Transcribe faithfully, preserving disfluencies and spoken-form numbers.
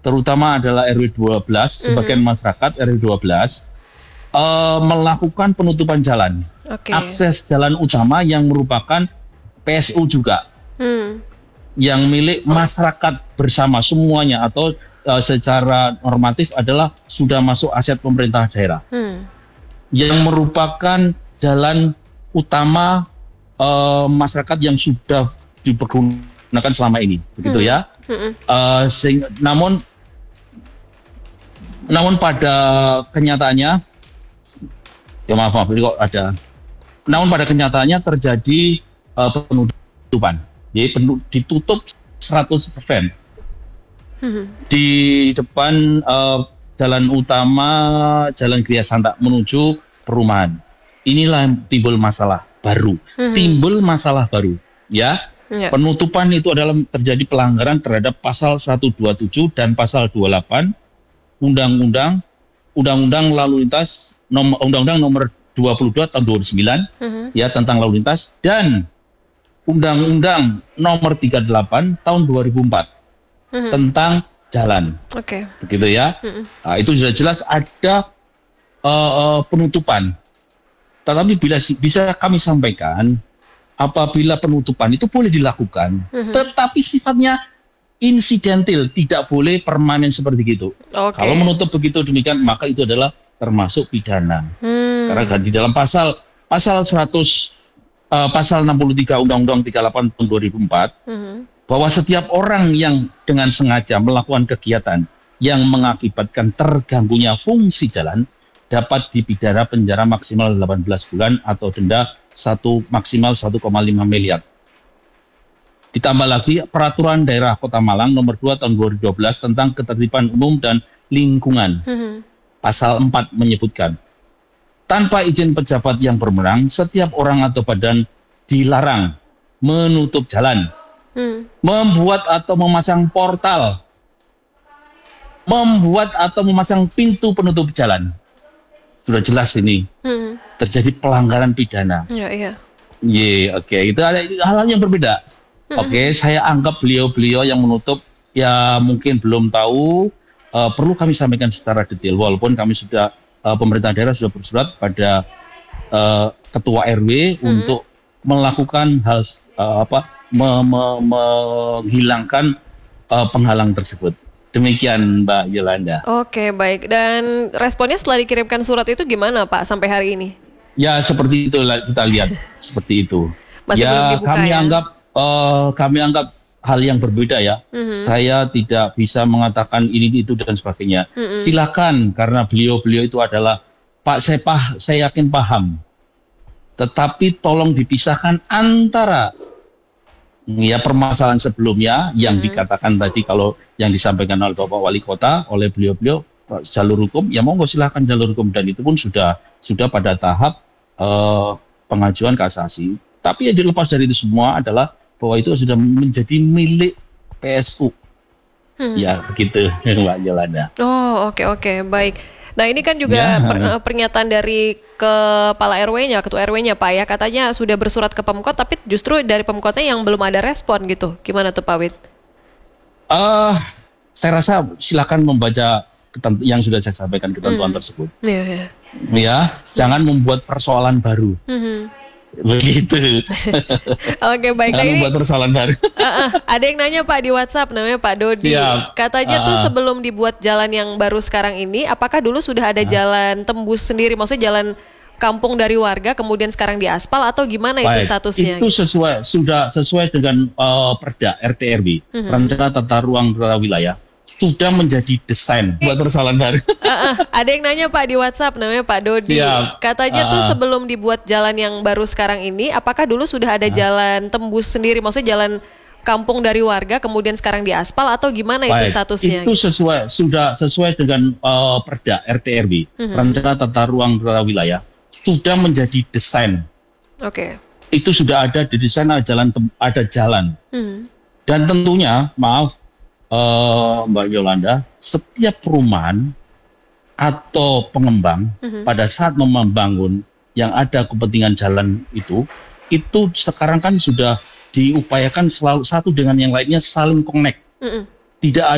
terutama adalah R W dua belas, mm-hmm. sebagian masyarakat R W dua belas uh, melakukan penutupan jalan, okay. akses jalan utama yang merupakan P S U juga, mm. yang milik masyarakat bersama semuanya atau uh, secara normatif adalah sudah masuk aset pemerintah daerah, mm. yang merupakan jalan utama uh, masyarakat yang sudah dipergunakan selama ini, begitu mm. ya. Mm-hmm. Uh, sehingga, namun namun pada kenyataannya ya maaf maaf kok ada namun pada kenyataannya terjadi uh, penutupan, jadi penut, ditutup seratus persen mm-hmm. di depan uh, jalan utama Jalan Gria Santa menuju perumahan. Inilah yang timbul masalah baru, mm-hmm. timbul masalah baru ya. Yeah. Penutupan itu adalah terjadi pelanggaran terhadap pasal seratus dua puluh tujuh dan pasal dua puluh delapan Undang-Undang Undang-Undang Lalu Lintas nom, Undang-Undang Nomor dua puluh dua tahun dua ribu sembilan uh-huh. ya tentang lalu lintas, dan Undang-Undang Nomor tiga puluh delapan tahun dua ribu empat uh-huh. tentang jalan. Oke. Okay. Begitu ya. Uh-huh. Nah, itu sudah jelas ada uh, uh, penutupan. Tetapi bila bisa kami sampaikan, apabila penutupan itu boleh dilakukan, uh-huh. tetapi sifatnya insidental, tidak boleh permanen seperti itu. Okay. Kalau menutup begitu demikian, maka itu adalah termasuk pidana. Hmm. Karena di dalam pasal pasal seratus uh, pasal enam puluh tiga Undang-Undang tiga puluh delapan tahun dua ribu empat uh-huh. bahwa setiap orang yang dengan sengaja melakukan kegiatan yang mengakibatkan terganggunya fungsi jalan dapat dipidana penjara maksimal delapan belas bulan atau denda satu maksimal satu koma lima miliar. Ditambah lagi Peraturan Daerah Kota Malang Nomor dua tahun dua ribu dua belas tentang Ketertiban Umum dan Lingkungan. Mm-hmm. Pasal empat menyebutkan, tanpa izin pejabat yang berwenang, setiap orang atau badan dilarang menutup jalan, mm. membuat atau memasang portal, membuat atau memasang pintu penutup jalan. Sudah jelas ini. Mm. Terjadi pelanggaran pidana. Ya, iya. Iya, oke. Okay. Itu ada hal-hal yang berbeda. Mm-hmm. Oke, okay, saya anggap beliau-beliau yang menutup ya mungkin belum tahu. Uh, perlu kami sampaikan secara detail. Walaupun kami sudah uh, pemerintah daerah sudah bersurat pada uh, ketua R W mm-hmm. untuk melakukan hal uh, apa me- me- menghilangkan uh, penghalang tersebut. Demikian Mbak Yolanda. Oke, baik. Dan responnya setelah dikirimkan surat itu gimana Pak sampai hari ini? Ya seperti itu kita lihat seperti itu. Masih ya belum dibuka, kami ya? anggap uh, kami anggap hal yang berbeda ya. Mm-hmm. Saya tidak bisa mengatakan ini itu dan sebagainya. Mm-hmm. Silakan, karena beliau-beliau itu adalah Pak saya pah, saya yakin paham. Tetapi tolong dipisahkan antara ya permasalahan sebelumnya yang mm-hmm. dikatakan tadi, kalau yang disampaikan oleh Bapak Wali Kota, oleh beliau-beliau jalur hukum, ya monggo silakan jalur hukum, dan itu pun sudah sudah pada tahap uh, pengajuan kasasi. Tapi yang dilepas dari itu semua adalah bahwa itu sudah menjadi milik P S U. Hmm. Ya begitu Mbak Yolanda. Oh oke okay, oke okay, baik. Nah ini kan juga ya. per, pernyataan dari kepala R W-nya, ketua R W-nya Pak ya, katanya sudah bersurat ke Pemkot, tapi justru dari Pemkotnya yang belum ada respon gitu. Gimana tuh Pak Wid? Uh, saya rasa silakan membaca ketentu- yang sudah saya sampaikan ketentuan hmm. tersebut. Iya, ya. Ya, jangan membuat persoalan baru. Hmm. Begitu. Oke, baik. Jangan membuat persoalan baru. uh, uh, ada yang nanya Pak di WhatsApp, namanya Pak Dodi. Siap. Katanya uh, tuh sebelum dibuat jalan yang baru sekarang ini, apakah dulu sudah ada uh, jalan tembus sendiri, maksudnya jalan kampung dari warga, kemudian sekarang diaspal atau gimana baik, itu statusnya? Itu sesuai, sudah sesuai dengan uh, Perda R T R W, uh-huh. Rencana Tata Ruang Tata Wilayah. Sudah menjadi desain buat persoalan baru. Uh, uh, ada yang nanya Pak di WhatsApp, namanya Pak Dodi. Siap. Katanya uh, tuh sebelum dibuat jalan yang baru sekarang ini, apakah dulu sudah ada uh, jalan tembus sendiri, maksudnya jalan kampung dari warga, kemudian sekarang diaspal atau gimana baik, itu statusnya? Itu sesuai, sudah sesuai dengan uh, Perda R T R W, uh-huh. Rencana Tata Ruang Tata Wilayah. Sudah menjadi desain. Oke. Okay. Itu sudah ada di desain, ada jalan, ada jalan. Uh-huh. Dan tentunya, maaf. Uh, Mbak Yolanda, setiap perumahan atau pengembang uh-huh. pada saat membangun yang ada kepentingan jalan itu, itu sekarang kan sudah diupayakan selalu satu dengan yang lainnya saling connect. Uh-uh. Tidak